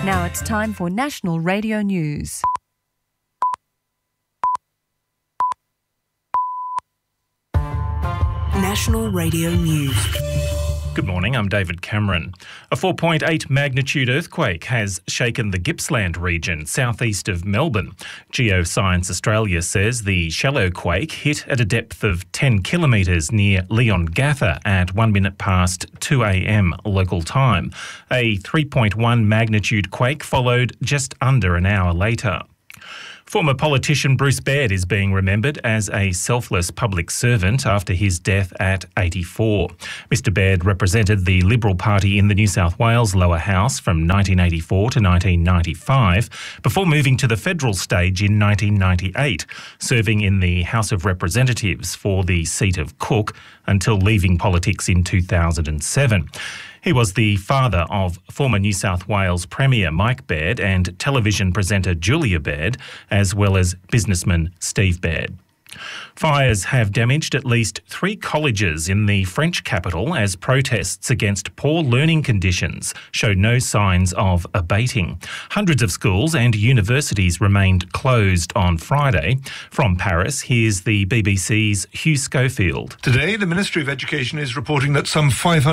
Now it's time for National Radio News. National Radio News. Good morning, I'm David Cameron. A 4.8 magnitude earthquake has shaken the Gippsland region, southeast of Melbourne. Geoscience Australia says the shallow quake hit at a depth of 10 kilometres near Leongatha at 1 minute past 2 a.m. local time. A 3.1 magnitude quake followed just under an hour later. Former politician Bruce Baird is being remembered as a selfless public servant after his death at 84. Mr Baird represented the Liberal Party in the New South Wales lower house from 1984 to 1995 before moving to the federal stage in 1998, serving in the House of Representatives for the seat of Cook until leaving politics in 2007. He was the father of former New South Wales Premier Mike Baird and television presenter Julia Baird, as well as businessman Steve Baird. Fires have damaged at least 3 colleges in the French capital as protests against poor learning conditions show no signs of abating. Hundreds of schools and universities remained closed on Friday. From Paris, here's the BBC's Hugh Schofield. Today, the Ministry of Education is reporting that some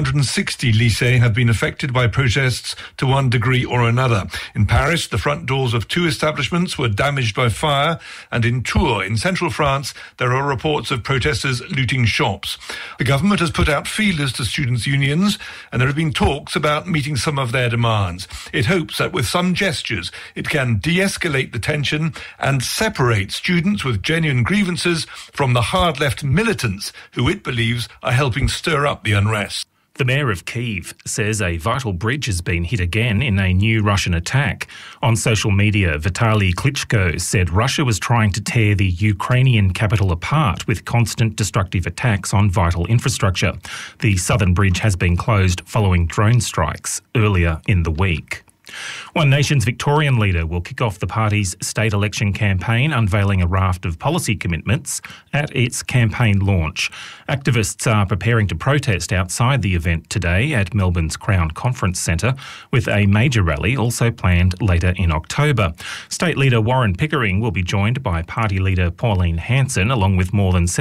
560 lycées have been affected by protests to one degree or another. In Paris, the front doors of 2 establishments were damaged by fire, and in Tours, in central France, there are reports of protesters looting shops. The government has put out feelers to students' unions, and there have been talks about meeting some of their demands. It hopes that with some gestures, it can de-escalate the tension and separate students with genuine grievances from the hard-left militants who it believes are helping stir up the unrest. The mayor of Kyiv says a vital bridge has been hit again in a new Russian attack. On social media, Vitaly Klitschko said Russia was trying to tear the Ukrainian capital apart with constant destructive attacks on vital infrastructure. The southern bridge has been closed following drone strikes earlier in the week. One Nation's Victorian leader will kick off the party's state election campaign, unveiling a raft of policy commitments at its campaign launch. Activists are preparing to protest outside the event today at Melbourne's Crown Conference Centre, with a major rally also planned later in October. State leader Warren Pickering will be joined by party leader Pauline Hanson, along with more than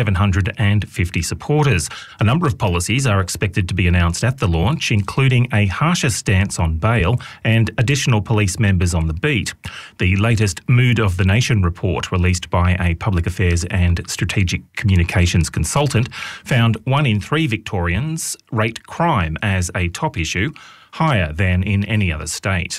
750 supporters. A number of policies are expected to be announced at the launch, including a harsher stance on bail and additional police members on the beat. The latest Mood of the Nation report, released by a public affairs and strategic communications consultant, found 1 in 3 Victorians rate crime as a top issue, higher than in any other state.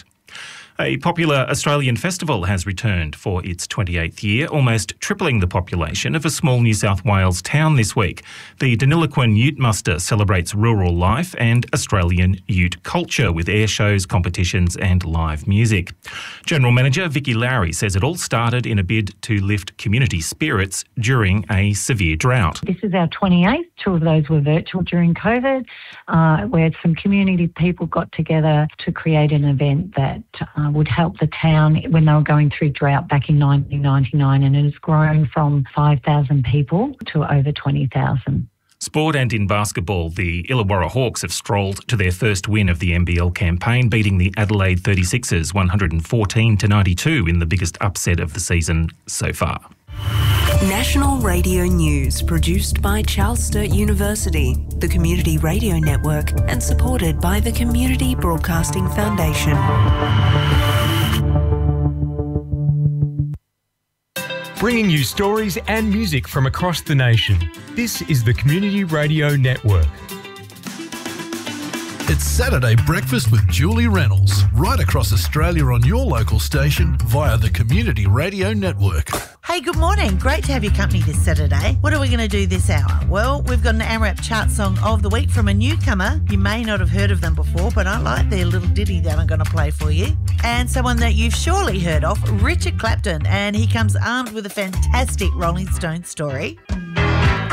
A popular Australian festival has returned for its 28th year, almost tripling the population of a small New South Wales town this week. The Deniliquin Ute Muster celebrates rural life and Australian ute culture with air shows, competitions and live music. General Manager Vicky Lowry says it all started in a bid to lift community spirits during a severe drought. This is our 28th. 2 of those were virtual during COVID, where some community people got together to create an event that would help the town when they were going through drought back in 1999, and it has grown from 5,000 people to over 20,000. Sport and in basketball, the Illawarra Hawks have strolled to their first win of the NBL campaign, beating the Adelaide 36ers 114-92 in the biggest upset of the season so far. National Radio News, produced by Charles Sturt University, the Community Radio Network, and supported by the Community Broadcasting Foundation. Bringing you stories and music from across the nation. This is the Community Radio Network. It's Saturday Breakfast with Julie Reynolds, right across Australia on your local station via the Community Radio Network. Hey, good morning. Great to have your company this Saturday. What are we going to do this hour? Well, we've got an AMRAP chart song of the week from a newcomer. You may not have heard of them before, but I like their little ditty that I'm going to play for you. And someone that you've surely heard of, Richard Clapton, and he comes armed with a fantastic Rolling Stones story.